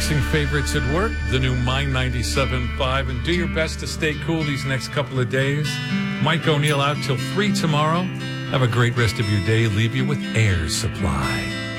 relaxing favorites at work, the new Mind 97.5, and do your best to stay cool these next couple of days. Mike O'Neill out till 3 tomorrow. Have a great rest of your day. Leave you with Air Supply.